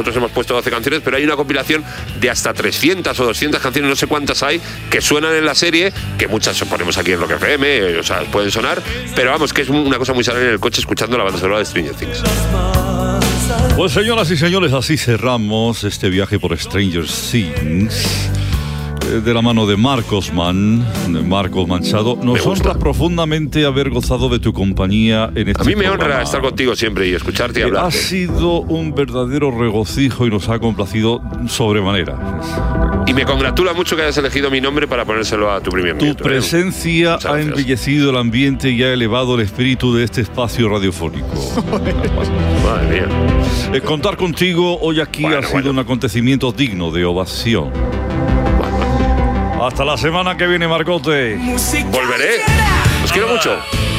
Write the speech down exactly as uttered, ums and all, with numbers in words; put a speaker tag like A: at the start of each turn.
A: nosotros hemos puesto doce canciones, pero hay una compilación de hasta trescientas o doscientas canciones, no sé cuántas hay, que suenan en la serie, que muchas ponemos aquí en Rock F M, o sea, pueden sonar, pero vamos, que es una cosa muy sana en el coche escuchando la banda sonora de Stranger Things.
B: Pues señoras y señores, así cerramos este viaje por Stranger Things de la mano de Marcos Mann, de Marcos Manchado. Nos honra profundamente haber gozado de tu compañía en este
A: A mí me
B: programa.
A: honra estar contigo siempre y escucharte y hablarte.
B: Ha sido un verdadero regocijo y nos ha complacido sobremanera.
A: Y me congratula mucho que hayas elegido mi nombre para ponérselo a tu primer
B: Tu
A: nieto,
B: presencia
A: ¿eh?
B: ha embellecido el ambiente y ha elevado el espíritu de este espacio radiofónico.
A: Madre mía.
B: Eh, contar contigo hoy aquí
A: Bueno,
B: ha sido
A: bueno.
B: un acontecimiento digno de ovación. Hasta la semana que viene, Marcote.
A: Volveré. Os quiero mucho.